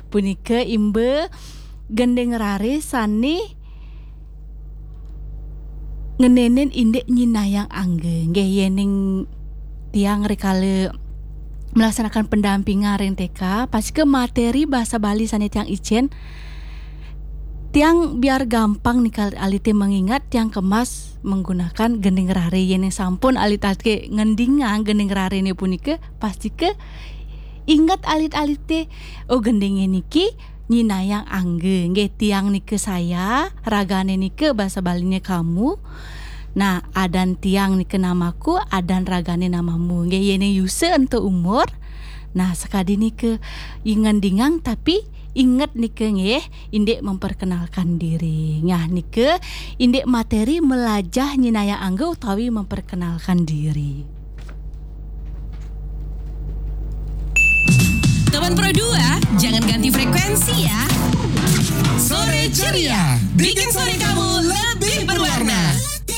Punika imbe gendeng rare sani ngenenen indek nyinayang angge nggih yening tiang rekale melaksanakan pendampingan RNTK pas ke materi bahasa Bali sani tiang Icen tiang biar gampang nih kali alite mengingat tiang kemas menggunakan gendeng rare yang sampun alit-alite ngendingan gendeng rare ini punika pasti ke ingat alit-alite gendeng niki nyinayang angge nggih tiang nike saya ragane nike bahasa Balinya kamu. Nah adan tiang nike namaku adan ragane namamu nggih yene yuse ento umur. Nah sekadi nike ingendingang tapi ingat nike nggih indek memperkenalkan diri. Nah nike indek materi melajah nyinayang angge utawi memperkenalkan diri. Teman Pro 2, jangan ganti frekuensi ya. Sore ceria, bikin sore kamu lebih berwarna.